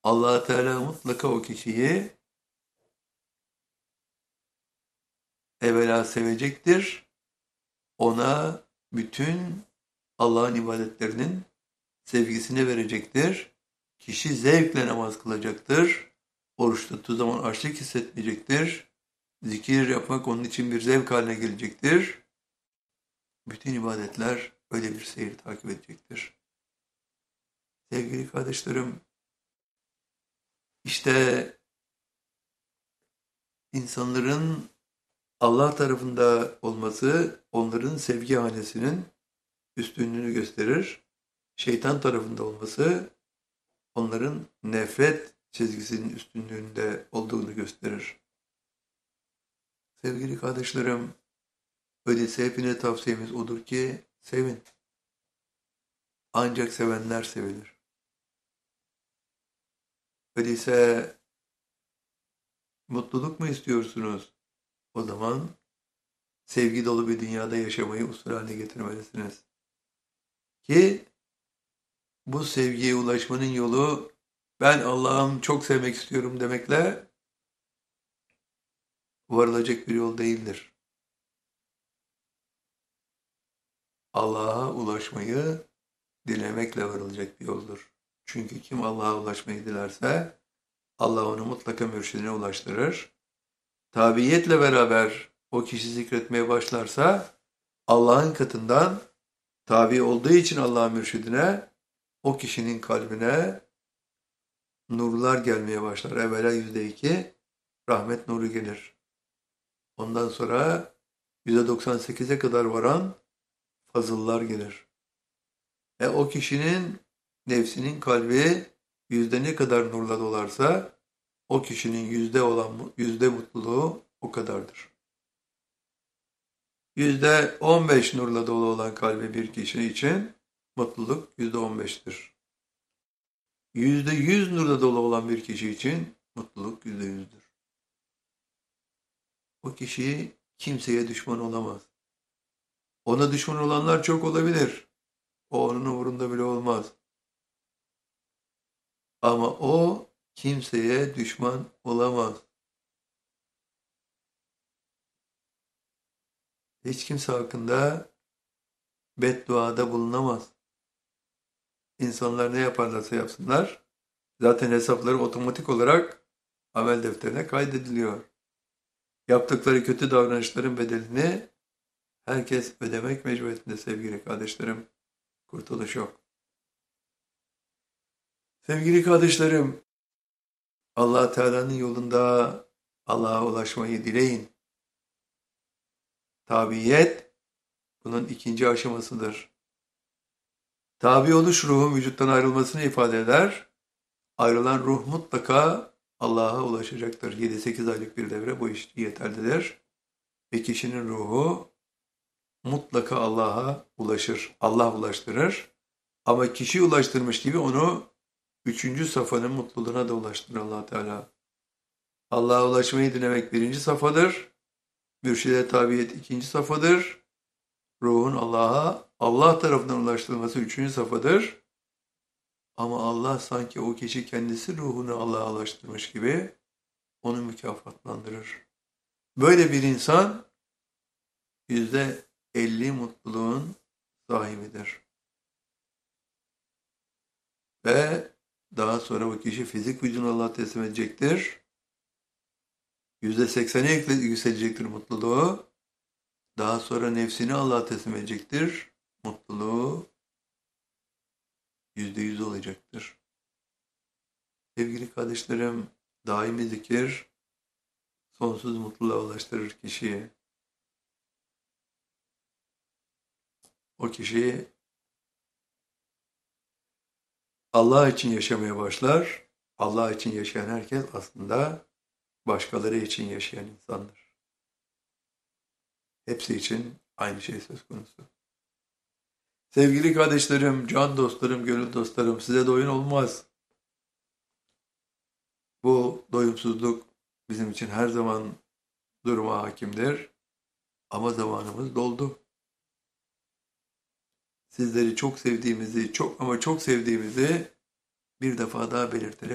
Allah Teala mutlaka o kişiyi evvela sevecektir. Ona bütün Allah'ın ibadetlerinin sevgisini verecektir. Kişi zevkle namaz kılacaktır. Oruç tuttuğu zaman açlık hissetmeyecektir. Zikir yapmak onun için bir zevk haline gelecektir. Bütün ibadetler öyle bir seyir takip edecektir. Sevgili kardeşlerim, işte insanların Allah tarafında olması onların sevgi hanesinin üstünlüğünü gösterir. Şeytan tarafında olması onların nefret çizgisinin üstünlüğünde olduğunu gösterir. Sevgili kardeşlerim, öyleyse hepine tavsiyemiz odur ki sevin. Ancak sevenler sevilir. Öyleyse mutluluk mu istiyorsunuz? O zaman sevgi dolu bir dünyada yaşamayı usul haline getirmelisiniz. Ki bu sevgiye ulaşmanın yolu ben Allah'ım çok sevmek istiyorum demekle varılacak bir yol değildir. Allah'a ulaşmayı dilemekle varılacak bir yoldur. Çünkü kim Allah'a ulaşmayı dilerse Allah onu mutlaka mürşidine ulaştırır. Tabiiyetle beraber o kişi zikretmeye başlarsa Allah'ın katından tabi olduğu için Allah'ın mürşidine o kişinin kalbine nurlar gelmeye başlar. Evvela %2 rahmet nuru gelir. Ondan sonra %98'e kadar varan fazıllar gelir. O kişinin nefsinin kalbi yüzde ne kadar nurla dolarsa o kişinin yüzde mutluluğu o kadardır. %15 nurla dolu olan kalbi bir kişi için mutluluk %15'tir. %100 nurla dolu olan bir kişi için mutluluk %100'dür. O kişi kimseye düşman olamaz. Ona düşman olanlar çok olabilir. O onun umurunda bile olmaz. Ama o kimseye düşman olamaz. Hiç kimse hakkında bedduada bulunamaz. İnsanlar ne yaparlarsa yapsınlar, zaten hesapları otomatik olarak amel defterine kaydediliyor. Yaptıkları kötü davranışların bedelini herkes ödemek mecburiyetinde sevgili kardeşlerim. Kurtuluş yok. Sevgili kardeşlerim, Allah Teala'nın yolunda Allah'a ulaşmayı dileyin. Tabiyet bunun ikinci aşamasıdır. Tabi oluş ruhun vücuttan ayrılmasını ifade eder. Ayrılan ruh mutlaka Allah'a ulaşacaktır. 7-8 aylık bir devre bu iş yeterlidir. Ve kişinin ruhu mutlaka Allah'a ulaşır. Allah ulaştırır. Ama kişi ulaştırmış gibi onu 3. safhanın mutluluğuna da ulaştırır Allah Teala. Allah'a ulaşmayı dilemek 1. safhadır. Mürşide tabiyet 2. safhadır. Ruhun Allah tarafından ulaştırılması 3. safhadır. Ama Allah sanki o kişi kendisi ruhunu Allah'a ulaştırmış gibi onu mükafatlandırır. Böyle bir insan %50 mutluluğun sahibidir. Ve daha sonra o kişi fizik vücudunu Allah'a teslim edecektir. %80'e yükselecektir mutluluğu. Daha sonra nefsini Allah'a teslim edecektir. Mutluluğu %100 olacaktır. Sevgili kardeşlerim, daimi zikir sonsuz mutluluğa ulaştırır kişiyi. O kişi Allah için yaşamaya başlar. Allah için yaşayan herkes aslında başkaları için yaşayan insandır. Hepsi için aynı şey söz konusu. Sevgili kardeşlerim, can dostlarım, gönül dostlarım, size doyum olmaz. Bu doyumsuzluk bizim için her zaman duruma hakimdir. Ama zamanımız doldu. Sizleri çok sevdiğimizi, çok sevdiğimizi bir defa daha belirtelim.